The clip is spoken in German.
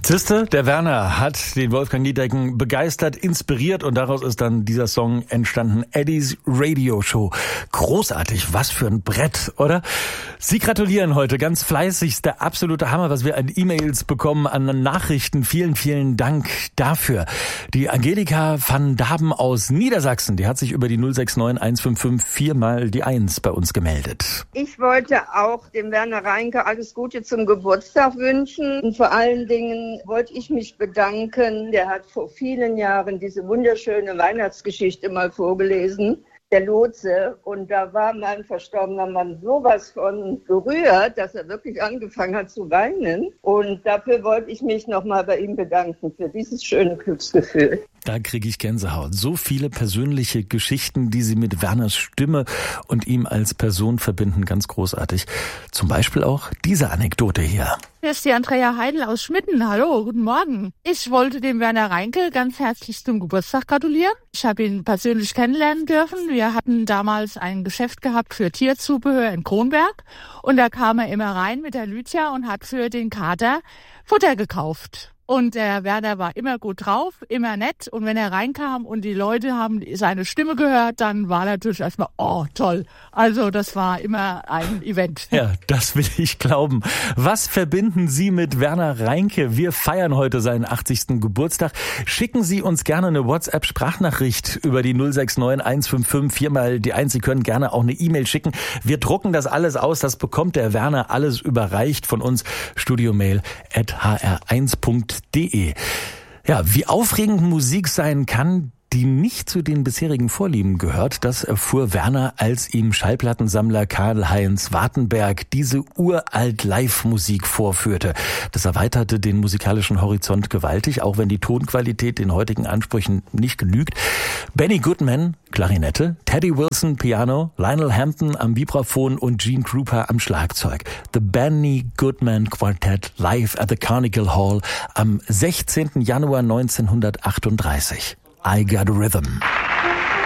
Siehste, der Werner hat den Wolfgang Niedecken begeistert, inspiriert und daraus ist dann dieser Song entstanden, Eddie's Radio Show. Großartig, was für ein Brett, oder? Sie gratulieren heute ganz fleißig, der absolute Hammer, was wir an E-Mails bekommen, an Nachrichten. Vielen, vielen Dank dafür. Die Angelika van Daben aus Niedersachsen, die hat sich über die 069 155 viermal die 1 bei uns gemeldet. Ich wollte auch dem Werner Reinke alles Gute zum Geburtstag wünschen und vor allen Dingen wollte ich mich bedanken. Der hat vor vielen Jahren diese wunderschöne Weihnachtsgeschichte mal vorgelesen, der Lotse. Und da war mein verstorbener Mann sowas von gerührt, dass er wirklich angefangen hat zu weinen. Und dafür wollte ich mich nochmal bei ihm bedanken, für dieses schöne Glücksgefühl. Da kriege ich Gänsehaut. So viele persönliche Geschichten, die Sie mit Werners Stimme und ihm als Person verbinden, ganz großartig. Zum Beispiel auch diese Anekdote hier. Hier ist die Andrea Heidel aus Schmitten. Hallo, guten Morgen. Ich wollte dem Werner Reinke ganz herzlich zum Geburtstag gratulieren. Ich habe ihn persönlich kennenlernen dürfen. Wir hatten damals ein Geschäft gehabt für Tierzubehör in Kronberg. Und da kam er immer rein mit der Lydia und hat für den Kater Futter gekauft. Und der Werner war immer gut drauf, immer nett. Und wenn er reinkam und die Leute haben seine Stimme gehört, dann war natürlich erstmal, oh, toll. Also das war immer ein Event. Ja, das will ich glauben. Was verbinden Sie mit Werner Reinke? Wir feiern heute seinen 80. Geburtstag. Schicken Sie uns gerne eine WhatsApp-Sprachnachricht über die 069 155 viermal die 1. Sie können gerne auch eine E-Mail schicken. Wir drucken das alles aus. Das bekommt der Werner alles überreicht von uns. studiomail@hr1.de. Ja, wie aufregend Musik sein kann, die nicht zu den bisherigen Vorlieben gehört, das erfuhr Werner, als ihm Schallplattensammler Karl-Heinz Wartenberg diese uralt Live-Musik vorführte. Das erweiterte den musikalischen Horizont gewaltig, auch wenn die Tonqualität den heutigen Ansprüchen nicht genügt. Benny Goodman, Klarinette, Teddy Wilson, Piano, Lionel Hampton am Vibraphon und Gene Krupa am Schlagzeug. The Benny Goodman Quartet live at the Carnegie Hall am 16. Januar 1938. I Got a Rhythm.